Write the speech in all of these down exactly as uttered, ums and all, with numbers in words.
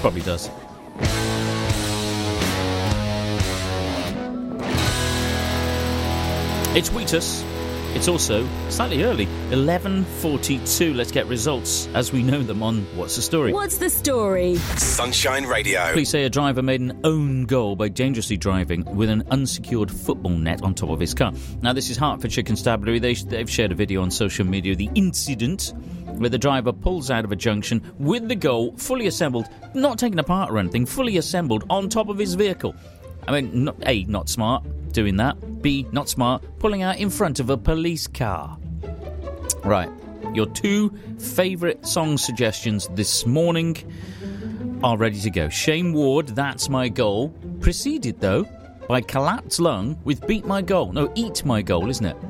Probably does. It's Wheatus. It's also slightly early, eleven forty-two. Let's get results as we know them on What's the Story? What's the Story? Sunshine Radio. Police say a driver made an own goal by dangerously driving with an unsecured football net on top of his car. Now, this is Hertfordshire Constabulary. They, they've shared a video on social media of the incident where the driver pulls out of a junction with the goal fully assembled, not taken apart or anything, fully assembled on top of his vehicle. I mean, not, A, not smart doing that. B, not smart pulling out in front of a police car. Right. Your two favourite song suggestions this morning are ready to go. Shane Ward, That's My Goal, preceded, though, by Collapsed Lung with Beat My Goal. No, Eat My Goal, isn't it?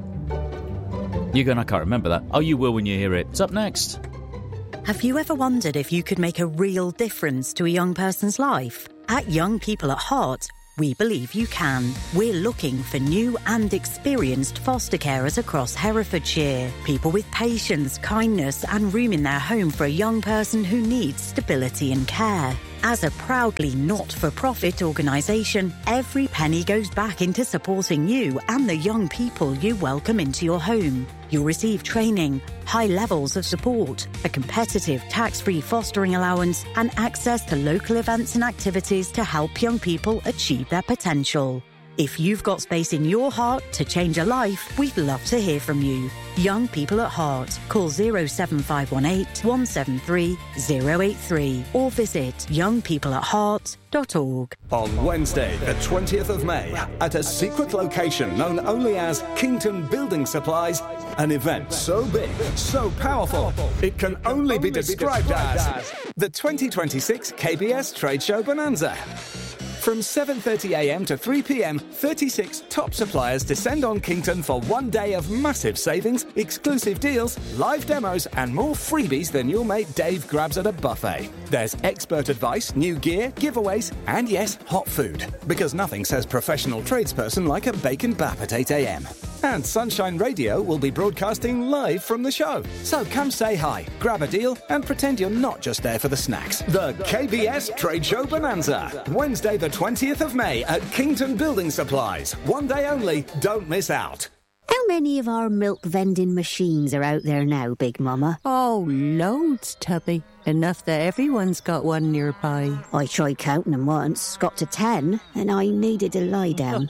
You're going, I can't remember that. Oh, you will when you hear it. It's up next. Have you ever wondered if you could make a real difference to a young person's life? At Young People at Heart, we believe you can. We're looking for new and experienced foster carers across Herefordshire. People with patience, kindness and room in their home for a young person who needs stability and care. As a proudly not-for-profit organisation, every penny goes back into supporting you and the young people you welcome into your home. You'll receive training, high levels of support, a competitive tax-free fostering allowance and access to local events and activities to help young people achieve their potential. If you've got space in your heart to change a life, we'd love to hear from you. Young People at Heart. Call oh seven five one eight, one seven three, oh eight three or visit young people at heart dot org. On Wednesday, the twentieth of May, at a secret location known only as Kington Building Supplies, an event so big, so powerful, it can only be described as the twenty twenty-six K B S Trade Show Bonanza. From seven thirty a m to three p m, thirty-six top suppliers descend on Kington for one day of massive savings, exclusive deals, live demos and more freebies than your mate Dave grabs at a buffet. There's expert advice, new gear, giveaways and yes, hot food. Because nothing says professional tradesperson like a bacon bap at eight a m. And Sunshine Radio will be broadcasting live from the show. So come say hi, grab a deal and pretend you're not just there for the snacks. The K B S Trade Show Bonanza. Wednesday the twentieth of May at Kington Building Supplies. One day only, don't miss out. How many of our milk vending machines are out there now, Big Mama? Oh, loads, Tubby. Enough that everyone's got one nearby. I tried counting them once, got to ten, and I needed to lie down.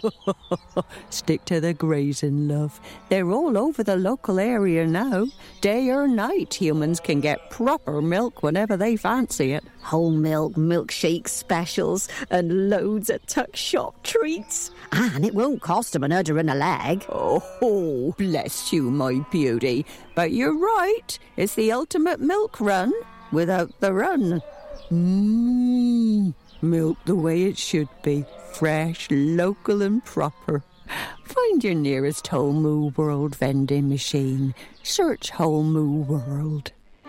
Stick to the grazing, love. They're all over the local area now. Day or night, humans can get proper milk whenever they fancy it. Whole milk, milkshake specials, and loads of tuck shop treats. And it won't cost them an udder and a leg. Oh, bless you, my beauty. But you're right. It's the ultimate milk run without the run. Mmm, milk the way it should be. Fresh, local and proper. Find your nearest Whole Moo World vending machine. Search Whole Moo World.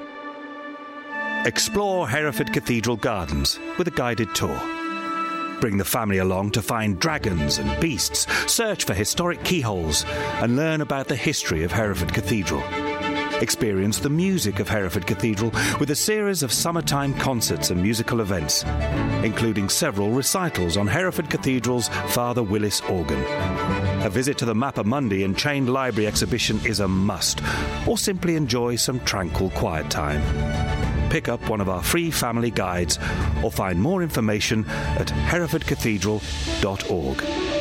Explore Hereford Cathedral Gardens with a guided tour. Bring the family along to find dragons and beasts, search for historic keyholes and learn about the history of Hereford Cathedral. Experience the music of Hereford Cathedral with a series of summertime concerts and musical events, including several recitals on Hereford Cathedral's Father Willis organ. A visit to the Mappa Mundi and Chained Library exhibition is a must, or simply enjoy some tranquil quiet time. Pick up one of our free family guides or find more information at hereford cathedral dot org.